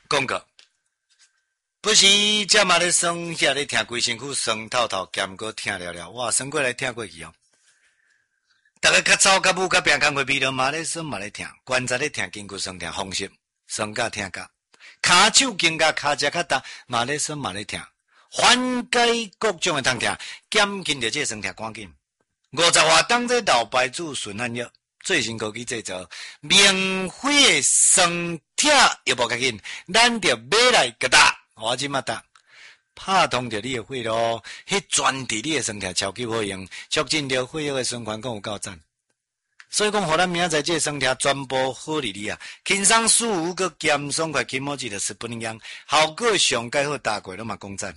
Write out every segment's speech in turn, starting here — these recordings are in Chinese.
讲过，不是这嘛咧酸，遐咧疼，规身躯酸透透，兼个疼了了，哇，酸过来疼过去哦。大家较早较母较病工会味道嘛咧酸嘛咧疼，关节咧疼，筋骨酸疼，风湿酸甲疼甲，骹手筋甲骹只较重，嘛咧酸嘛咧疼，缓解各种的痛疼，减轻着这酸疼赶紧。50瓦当这老牌子顺安药，最新科技制造，免费的酸疼药无较紧，咱着买来个打，我即马打。拍通着你的血咯，迄专治你的酸痛超级好用，促进着血液的循环，更有够赞。所以讲，互咱明仔载这酸痛全部好哩哩啊，轻松舒服个咸爽快，起毛子着10分钟，效果上介好，大过拢嘛讲赞。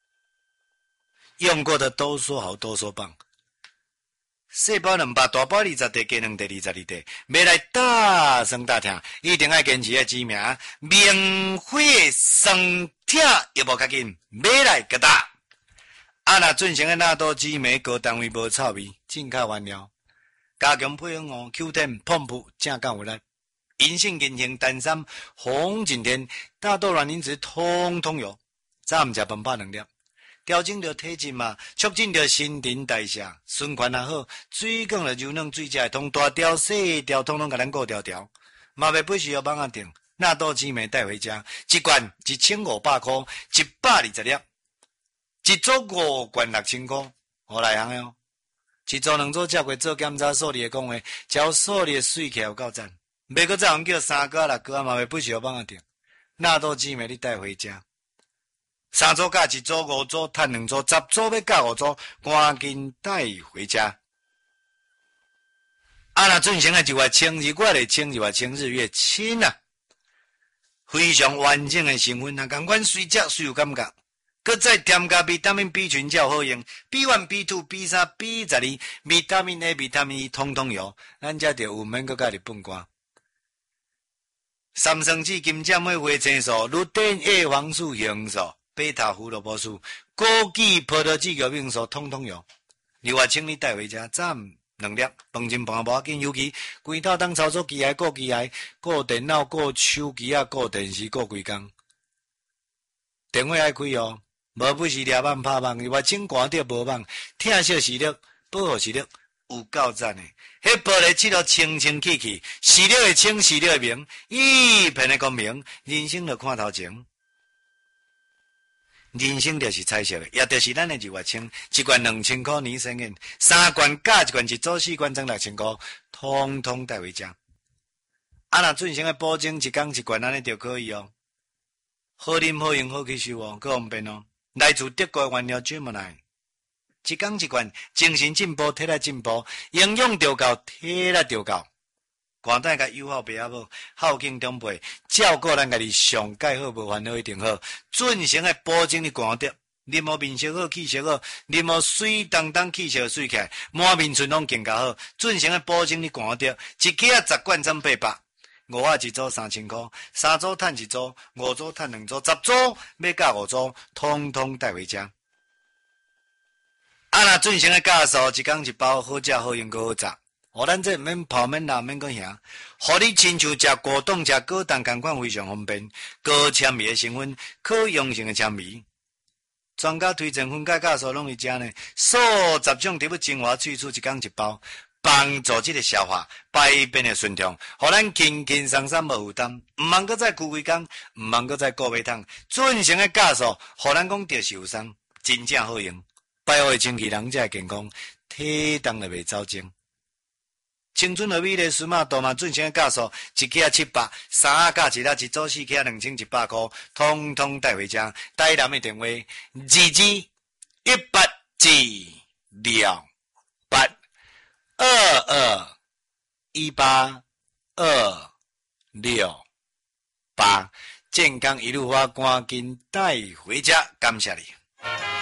用过的都说好，都说棒。细包2包，大包20块，加2块22块，买来大酸大疼，一定要坚持个知名，免费酸疼又无较紧，买来个打。若准成个纳豆紫莓高单位无臭味，进口原料，加强配方哦 ，Q10 碰扑正够有力，银杏、银杏、丹参、红景天、大豆卵磷脂，通通有。早午食饭拍2粒。调整着体质嘛，促进着新陈代谢，循环也好，水讲了柔软，水才会通大条细条，通通甲咱顾条条。嘛袂不需要网仔订，纳豆紫莓带回家，一罐1500块，120粒，一组5罐6000块，好来行哦。一组2组照过做检查，数理的讲话，只数理的水起来有够赞。袂搁再人叫3个6个嘛袂不需要网仔订，纳豆紫莓你带回家。3组加1组5组，赚2组，10组要加5组，赶紧带回家。若准成个就越清，日月的清就越清，日月清啊，非常完整的成分啊，共阮水食水有感觉，搁再添加维他命 B 群才有好用 ，B1、B2、B3、B12，维他命 A、维他命 E 通通有，咱才着有免搁加日本瓜。三生子、金针花、花青素、绿碘、叶黄素、红素。贝塔胡萝卜素、枸杞、葡萄籽、玉米素，通通有。另外，请你带回家，早2粒，饭前饭无要紧，尤其规套当操作机械、顾机械、顾电脑、顾手机啊、顾电视、顾规工。电话爱开哦，无不是抓网拍网，另外请关掉无网，听惜视力、保护视力，有够赞的。迄玻璃漆都清清气气，视力会清，视力会明，一片的光明，人生就看头前。人生就是彩色的，也就是咱的日月清，一罐2000块年生银，3罐加1罐1组4罐装6000块，通通带回家。若准成的保证一天1罐安尼就可以哦，好啉好用好吸收哦，够方便哦。来自德国原料 Gemini， 一天1罐，精神进步，体力进步，营养就够，体力就够。寒带甲友好爸阿母，孝敬长辈，照顾咱家己上介好，无烦恼一定好。准成的保证你寒得，啉无面色好，气色好，啉无水当当气色水起来，满面春风更加好。准成的保证你寒得，一克啊10罐300，5盒1组3000块，3组赚1组，5组赚2组，10组要加5组，通通带回家。若准成的假数，一天1包，好食好用，好食。互咱这免泡免辣免搁遐，互你亲像食果冻食果冻同款非常方便，高纤维的成分，可溶性的纤维。专家推荐分解酵素拢是食呢，数10种植物精华萃取一天1包，帮助这个消化排便的顺畅，互咱轻轻松松无负担，毋茫搁再顾胃工，毋茫搁再顾胃痛，准成的酵素，互咱讲着受伤，真正好用，保护清气人才会健康，体重就袂走精。青春和美丽舒马多嘛准成的酵素，一克700，3加1一组4克2100块，通通带回家。台南的电话2G182218268，健康一路发，赶紧带回家，感谢你。